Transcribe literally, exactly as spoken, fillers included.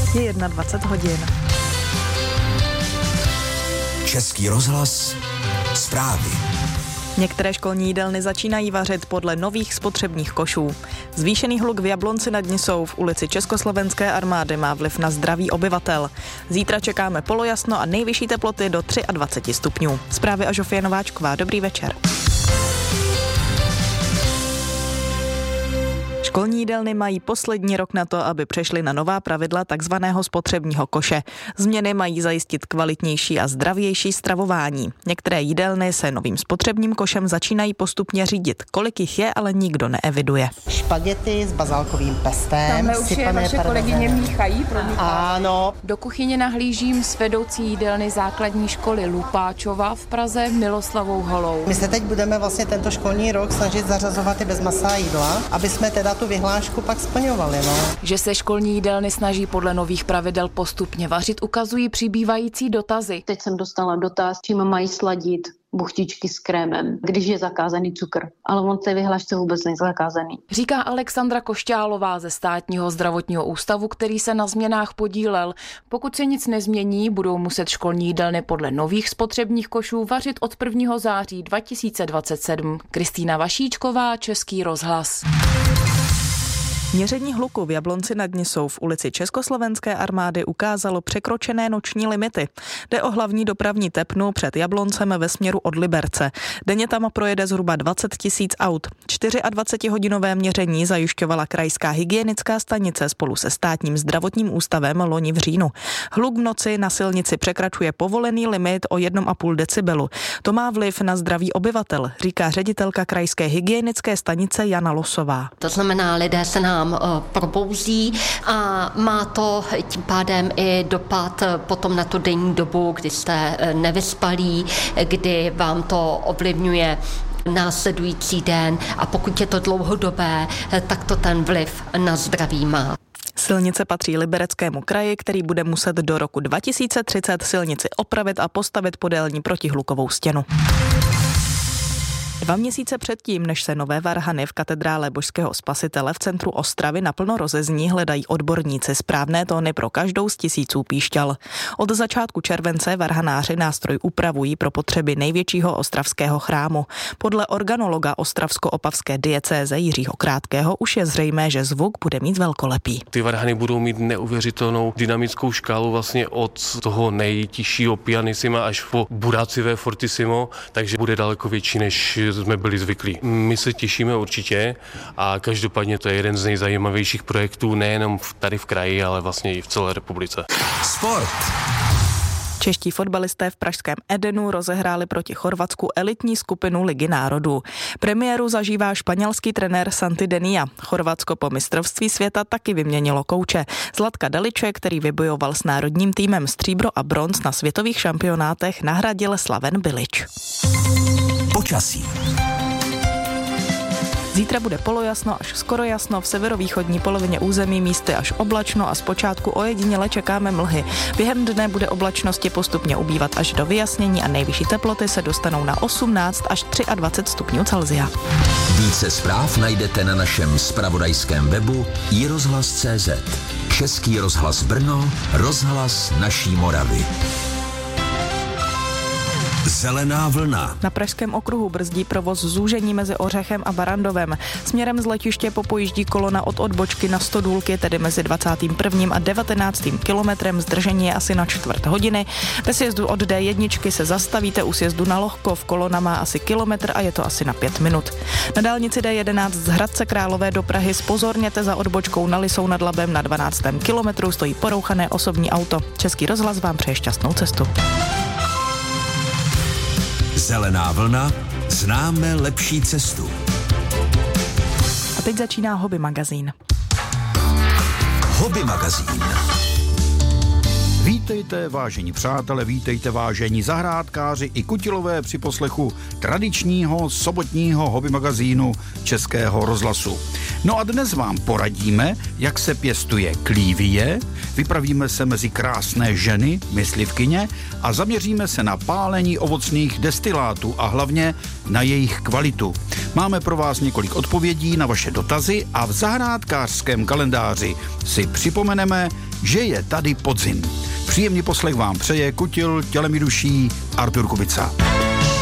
Je dvacet jedna hodin. Český rozhlas, zprávy. Některé školní jídelny začínají vařit podle nových spotřebních košů. Zvýšený hluk v Jablonci nad Nisou v ulici Československé armády má vliv na zdraví obyvatel. Zítra čekáme polojasno a nejvyšší teploty do dvacet tři stupňů. Zprávy a Žofie Nováčková. Dobrý večer. Školní jídelny mají poslední rok na to, aby přešly na nová pravidla takzvaného spotřebního koše. Změny mají zajistit kvalitnější a zdravější stravování. Některé jídelny se novým spotřebním košem začínají postupně řídit. Kolik jich je, ale nikdo neeviduje. Špagety s bazálkovým pestem. Tamhle už je vaše kolegyně míchají. Ano. Do kuchyně nahlížím s vedoucí jídelny základní školy Lupáčova v Praze Miloslavou Holou. My se teď budeme vlastně tento školní rok snažit zařazovat i bezmasá jídla, aby jsme teda tu vyhlášku pak splňovali. No. Že se školní jídelny snaží podle nových pravidel postupně vařit, ukazují přibývající dotazy. Teď jsem dostala dotaz, čím mají sladit buchtičky s krémem, když je zakázaný cukr. Ale on té vyhlášce vůbec není zakázaný. Říká Alexandra Košťálová ze Státního zdravotního ústavu, který se na změnách podílel. Pokud se nic nezmění, budou muset školní jídelny podle nových spotřebních košů vařit od prvního září dva tisíce dvacet sedm. Kristýna Vašíčková, Český rozhlas. Měření hluku v Jablonci nad Nisou v ulici Československé armády ukázalo překročené noční limity. Jde o hlavní dopravní tepnu před Jabloncem ve směru od Liberce. Denně tam projede zhruba dvacet tisíc aut. dvacetičtyřhodinové měření zajišťovala krajská hygienická stanice spolu se Státním zdravotním ústavem loni v říjnu. Hluk v noci na silnici překračuje povolený limit o jedna celá pět decibelu. To má vliv na zdraví obyvatel, říká ředitelka krajské hygienické stanice Jana Losová. To znamená, lidé se nám probouzí a má to tím pádem i dopad potom na tu denní dobu, kdy jste nevyspalí, kdy vám to ovlivňuje následující den a pokud je to dlouhodobé, tak to ten vliv na zdraví má. Silnice patří Libereckému kraji, který bude muset do roku dva tisíce třicet silnici opravit a postavit podélní protihlukovou stěnu. Dva měsíce předtím, než se nové varhany v katedrále Božského Spasitele v centru Ostravy naplno rozezní, hledají odborníci správné tóny pro každou z tisíců píšťal. Od začátku července varhanáři nástroj upravují pro potřeby největšího ostravského chrámu. Podle organologa ostravsko-opavské diecéze Jiřího Krátkého už je zřejmé, že zvuk bude mít velkolepý. Ty varhany budou mít neuvěřitelnou dynamickou škálu vlastně od toho nejtižšího pianissima až po burácivé fortissimo, takže bude daleko větší, než jsme byli zvyklí. My se těšíme určitě a každopádně to je jeden z nejzajímavějších projektů nejenom tady v kraji, ale vlastně i v celé republice. Sport. Čeští fotbalisté v pražském Edenu rozehráli proti Chorvatsku elitní skupinu Ligy národů. Premiéru zažívá španělský trenér Santi Denia. Chorvatsko po mistrovství světa taky vyměnilo kouče. Zlatka Daliče, který vybojoval s národním týmem stříbro a bronz na světových šampionátech, nahradil Slaven Bilic. Počasí. Zítra bude polojasno až skoro jasno, v severovýchodní polovině území místy až oblačno a zpočátku ojediněle čekáme mlhy. Během dne bude oblačnosti postupně ubývat až do vyjasnění a nejvyšší teploty se dostanou na osmnáct až dvacet tři stupňů Celsia. Více zpráv najdete na našem zpravodajském webu i rozhlas tečka cé zet. Český rozhlas Brno, rozhlas naší Moravy. Zelená vlna. Na Pražském okruhu brzdí provoz zúžení mezi Ořechem a Barandovem. Směrem z letiště popojíždí kolona od odbočky na Stodůlky, tedy mezi dvacátým prvním a devatenáctým kilometrem. Zdržení je asi na čtvrt hodiny. Ve sjezdu od dé jedna se zastavíte u sjezdu na Lohkov. Kolona má asi kilometr a je to asi na pět minut. Na dálnici dé jedenáct z Hradce Králové do Prahy zpozorněte, za odbočkou na Lisou nad Labem na dvanáctém kilometru stojí porouchané osobní auto. Český rozhlas vám přeje šťastnou cestu. Zelená vlna, známe lepší cestu. A teď začíná Hobby magazín. Hobby magazín. Vítejte, vážení přátelé, vítejte, vážení zahrádkáři i kutilové při poslechu tradičního sobotního hobby magazínu Českého rozhlasu. No a dnes vám poradíme, jak se pěstuje klívie, vypravíme se mezi krásné ženy, myslivkyně a zaměříme se na pálení ovocných destilátů a hlavně na jejich kvalitu. Máme pro vás několik odpovědí na vaše dotazy a v zahrádkářském kalendáři si připomeneme, že je tady podzim. Příjemný poslech vám přeje kutil tělem i duší Artur Kubica.